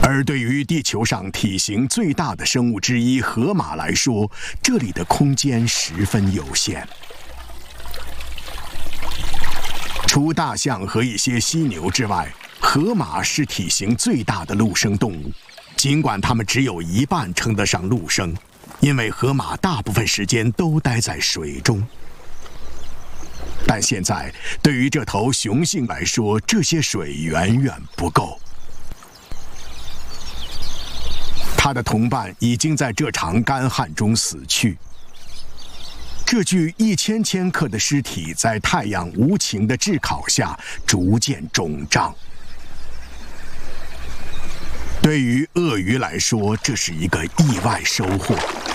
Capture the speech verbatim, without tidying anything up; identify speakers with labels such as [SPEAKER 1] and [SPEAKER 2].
[SPEAKER 1] 而对于地球上体型最大的生物之一河马来说，这里的空间十分有限。除大象和一些犀牛之外，河马是体型最大的陆生动物，尽管它们只有一半称得上陆生，因为河马大部分时间都待在水中。但现在，对于这头雄性来说，这些水远远不够。它的同伴已经在这场干旱中死去。这具一千千克的尸体在太阳无情的炙烤下逐渐肿胀。对于鳄鱼来说，这是一个意外收获。